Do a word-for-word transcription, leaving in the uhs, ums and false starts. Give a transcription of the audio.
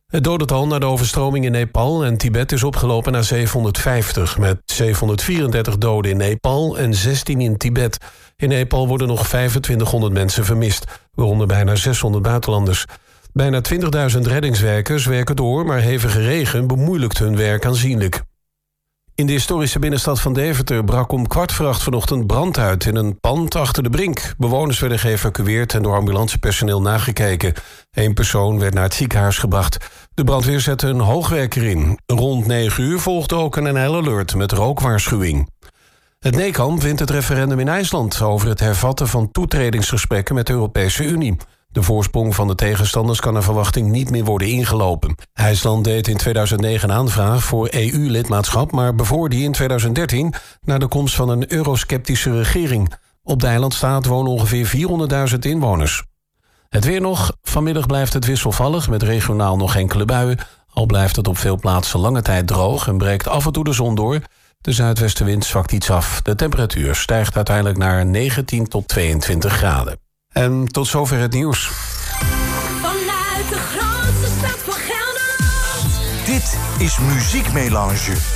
Het dodental na de overstroming in Nepal en Tibet is opgelopen naar zevenhonderdvijftig... met zevenhonderdvierendertig doden in Nepal en zestien in Tibet. In Nepal worden nog vijfentwintighonderd mensen vermist, waaronder bijna zeshonderd buitenlanders. Bijna twintigduizend reddingswerkers werken door, maar hevige regen bemoeilijkt hun werk aanzienlijk. In de historische binnenstad van Deventer brak om kwart voor acht vanochtend brand uit in een pand achter de Brink. Bewoners werden geëvacueerd en door ambulancepersoneel nagekeken. Eén persoon werd naar het ziekenhuis gebracht. De brandweer zette een hoogwerker in. Rond negen uur volgde ook een N L-alert met rookwaarschuwing. Het N E C A M wint het referendum in IJsland over het hervatten van toetredingsgesprekken met de Europese Unie. De voorsprong van de tegenstanders kan naar verwachting niet meer worden ingelopen. IJsland deed in tweeduizend negen een aanvraag voor E U-lidmaatschap, maar bevoor die in tweeduizend dertien na de komst van een eurosceptische regering. Op de eilandstaat wonen ongeveer vierhonderdduizend inwoners. Het weer nog. Vanmiddag blijft het wisselvallig met regionaal nog enkele buien. Al blijft het op veel plaatsen lange tijd droog en breekt af en toe de zon door. De zuidwestenwind zwakt iets af. De temperatuur stijgt uiteindelijk naar negentien tot tweeëntwintig graden. En tot zover het nieuws. Vanuit de grootste stad van Gelderland. Dit is Muziekmelange.